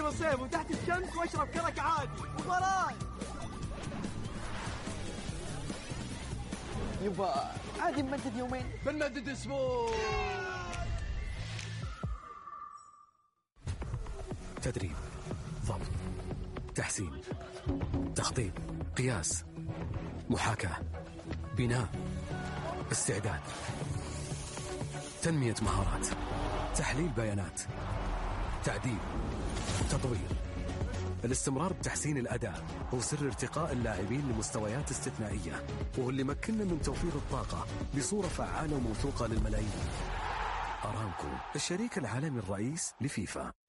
صيف وتحت الشمس واشرب كرك عادي. مباراة يبا عادي نمدد يومين، بنمدد اسبوع. تدريب، ضبط، تحسين، تخطيط، قياس، محاكاة، بناء، استعداد، تنمية مهارات، تحليل بيانات، تعديل، تطوير. الاستمرار بتحسين الأداء هو سر ارتقاء اللاعبين لمستويات استثنائية، وهو اللي مكننا من توفير الطاقة بصورة فعالة وموثوقة للملايين. أرامكو، الشريك العالمي الرئيس لفيفا.